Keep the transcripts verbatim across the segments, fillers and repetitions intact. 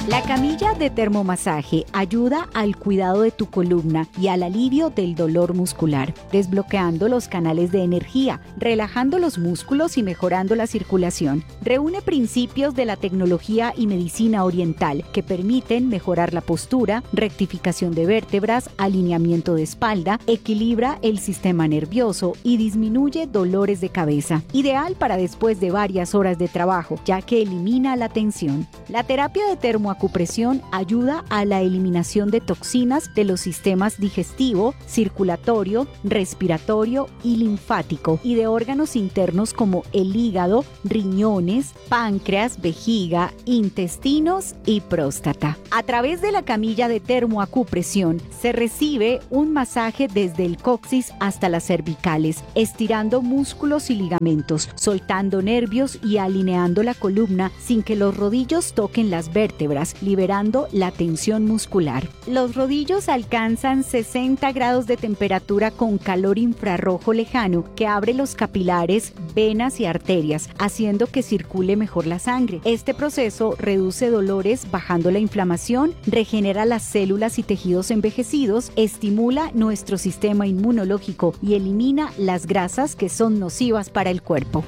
La camilla de termomasaje ayuda al cuidado de tu columna y al alivio del dolor muscular, desbloqueando los canales de energía, relajando los músculos y mejorando la circulación. Reúne principios de la tecnología y medicina oriental que permiten mejorar la postura, rectificación de vértebras, alineamiento de espalda, equilibra el sistema nervioso y disminuye dolores de cabeza. Ideal para después de varias horas de trabajo, ya que elimina la tensión. La terapia de termoacupresión ayuda a la eliminación de toxinas de los sistemas digestivo, circulatorio, respiratorio y linfático y de órganos internos como el hígado, riñones, páncreas, vejiga, intestinos y próstata. A través de la camilla de termoacupresión se recibe un masaje desde el coxis hasta las cervicales, estirando músculos y ligamentos, soltando nervios y alineando la columna sin que los rodillos toquen las vértebras, liberando la tensión muscular. Los rodillos alcanzan sesenta grados de temperatura con calor infrarrojo lejano que abre los capilares, venas y arterias, haciendo que circule mejor la sangre. Este proceso reduce dolores bajando la inflamación, regenera las células y tejidos envejecidos, estimula nuestro sistema inmunológico y elimina las grasas que son nocivas para el cuerpo.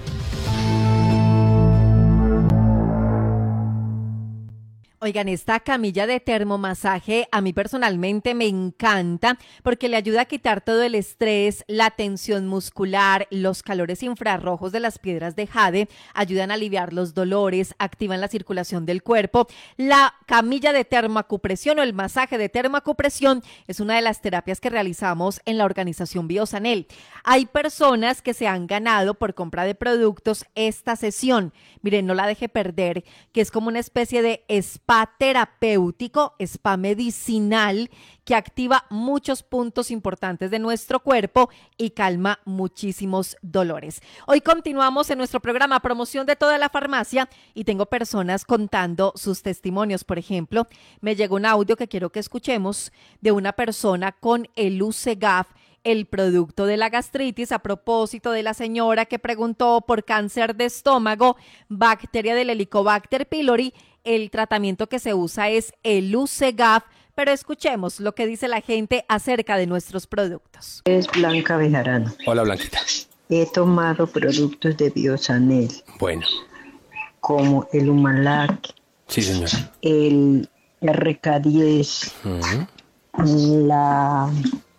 Oigan, esta camilla de termomasaje a mí personalmente me encanta porque le ayuda a quitar todo el estrés, la tensión muscular, los calores infrarrojos de las piedras de jade, ayudan a aliviar los dolores, activan la circulación del cuerpo. La camilla de termoacupresión o el masaje de termoacupresión es una de las terapias que realizamos en la organización Biosanel. Hay personas que se han ganado por compra de productos esta sesión. Miren, no la deje perder, que es como una especie de spa terapéutico, spa medicinal que activa muchos puntos importantes de nuestro cuerpo y calma muchísimos dolores. Hoy continuamos en nuestro programa Promoción de toda la farmacia y tengo personas contando sus testimonios. Por ejemplo, me llegó un audio que quiero que escuchemos de una persona con el Usegaf, el producto de la gastritis, a propósito de la señora que preguntó por cáncer de estómago, bacteria del Helicobacter pylori. El tratamiento que se usa es el Usegaf, pero escuchemos lo que dice la gente acerca de nuestros productos. Es Blanca Bejarano. Hola, Blanquita. He tomado productos de Biosanel. Bueno. Como el Humalac. Sí, señora. El R K diez. Uh-huh. La...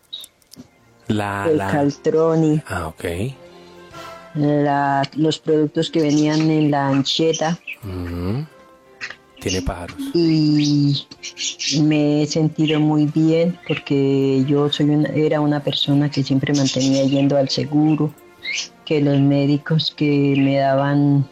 La... El la... Caltroni. Ah, ok. La, los productos que venían en la ancheta. Uh-huh. Tiene pájaros. Y me he sentido muy bien porque yo soy una, era una persona que siempre mantenía yendo al seguro, que los médicos que me daban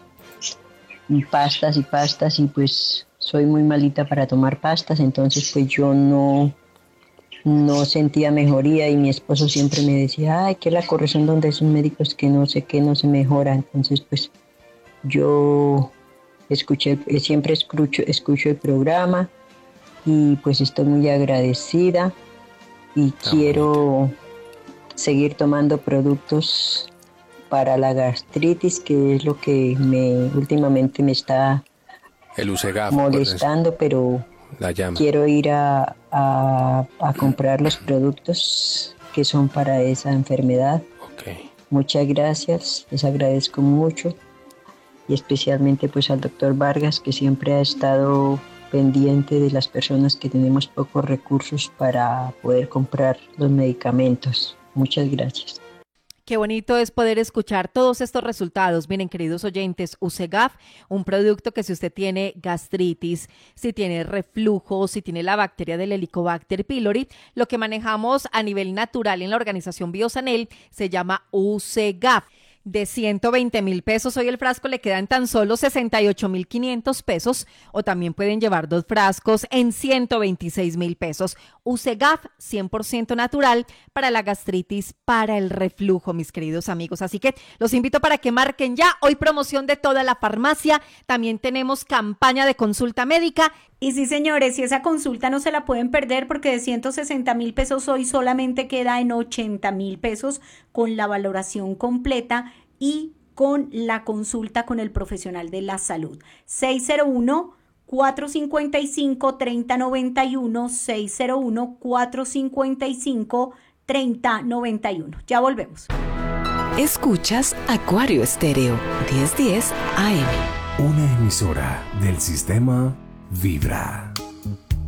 pastas y pastas y pues soy muy malita para tomar pastas, entonces pues yo no, no sentía mejoría y mi esposo siempre me decía, ay, que la corrección donde esos médicos que no sé qué, no se mejora, entonces pues yo... Escuché, siempre escucho, escucho el programa y pues estoy muy agradecida y ah, quiero bonita. seguir tomando productos para la gastritis, que es lo que me últimamente me está el Usegaf, molestando, pero la llama. Quiero ir a, a, a comprar los productos que son para esa enfermedad. Okay. Muchas gracias, les agradezco mucho. Y especialmente pues al doctor Vargas, que siempre ha estado pendiente de las personas que tenemos pocos recursos para poder comprar los medicamentos. Muchas gracias. Qué bonito es poder escuchar todos estos resultados. Miren, queridos oyentes, Usegaf, un producto que si usted tiene gastritis, si tiene reflujo, si tiene la bacteria del Helicobacter pylori, lo que manejamos a nivel natural en la organización Biosanel se llama Usegaf. De ciento veinte mil pesos, hoy el frasco le queda en tan solo sesenta y ocho mil quinientos pesos, o también pueden llevar dos frascos en ciento veintiséis mil pesos. Usegaf, cien por ciento natural para la gastritis, para el reflujo, mis queridos amigos. Así que los invito para que marquen ya. Hoy promoción de toda la farmacia. También tenemos campaña de consulta médica. Y sí, señores, y esa consulta no se la pueden perder porque de ciento sesenta mil pesos hoy solamente queda en ochenta mil pesos con la valoración completa y con la consulta con el profesional de la salud. seis cero uno, cuatro cinco cinco, tres cero nueve uno, seis cero uno, cuatro cinco cinco, tres cero nueve uno. Ya volvemos. Escuchas Acuario Estéreo, diez diez A M. Una emisora del sistema Vibra.